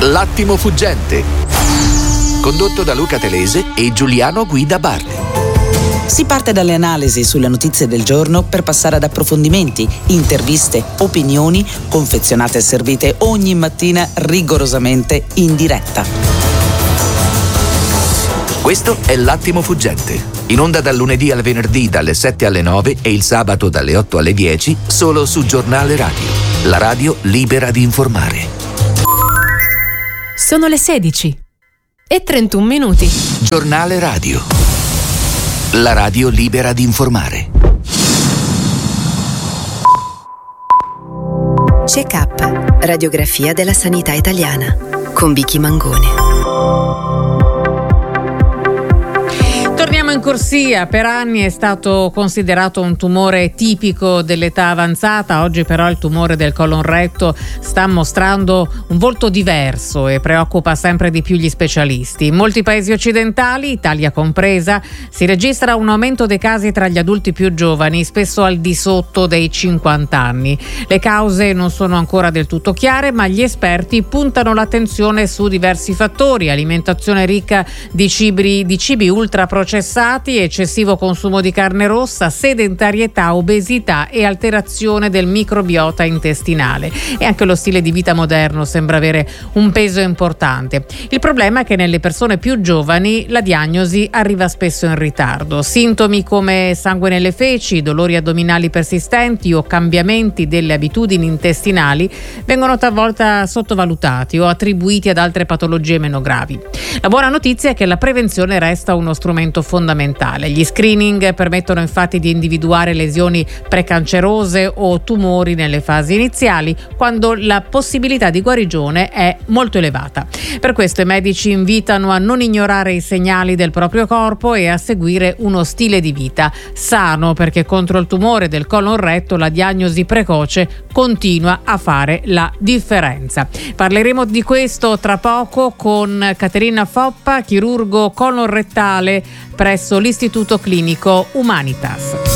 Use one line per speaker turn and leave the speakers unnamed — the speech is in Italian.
L'attimo fuggente, condotto da Luca Telese e Giuliano Guida Bardi.
Si parte dalle analisi sulle notizie del giorno per passare ad approfondimenti, interviste, opinioni, confezionate e servite ogni mattina rigorosamente in diretta.
Questo è L'attimo fuggente, in onda dal lunedì al venerdì dalle 7 alle 9 e il sabato dalle 8 alle 10, solo su Giornale Radio, la radio libera di informare.
Sono le 16 e 31 minuti.
Giornale Radio, la radio libera di informare.
Check-up, radiografia della sanità italiana, con Vicky Mangone.
Torniamo in corsia. Per anni è stato considerato un tumore tipico dell'età avanzata. Oggi però il tumore del colon retto sta mostrando un volto diverso e preoccupa sempre di più gli specialisti. In molti paesi occidentali, Italia compresa, si registra un aumento dei casi tra gli adulti più giovani, spesso al di sotto dei 50 anni. Le cause non sono ancora del tutto chiare, ma gli esperti puntano l'attenzione su diversi fattori: alimentazione ricca di cibi ultraprocessati, eccessivo consumo di carne rossa, sedentarietà, obesità e alterazione del microbiota intestinale. E anche lo stile di vita moderno sembra avere un peso importante. Il problema è che nelle persone più giovani la diagnosi arriva spesso in ritardo. Sintomi come sangue nelle feci, dolori addominali persistenti o cambiamenti delle abitudini intestinali vengono talvolta sottovalutati o attribuiti ad altre patologie meno gravi. La buona notizia è che la prevenzione resta uno strumento fondamentale. Gli screening permettono infatti di individuare lesioni precancerose o tumori nelle fasi iniziali, quando la possibilità di guarigione è molto elevata. Per questo i medici invitano a non ignorare i segnali del proprio corpo e a seguire uno stile di vita sano, perché contro il tumore del colon retto la diagnosi precoce continua a fare la differenza. Parleremo di questo tra poco con Caterina Foppa, chirurgo colon rettale presso l'Istituto Clinico Humanitas.